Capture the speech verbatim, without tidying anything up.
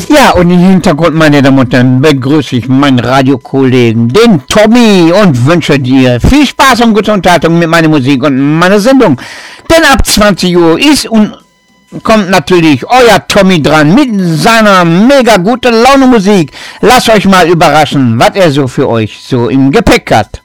Ja, und im Hintergrund, meine Damen und Herren, begrüße ich meinen Radiokollegen, den Tommy, und wünsche dir viel Spaß und gute Unterhaltung mit meiner Musik und meiner Sendung. Denn ab zwanzig Uhr ist und kommt natürlich euer Tommy dran mit seiner mega gute Laune Musik. Lasst euch mal überraschen, was er so für euch so im Gepäck hat.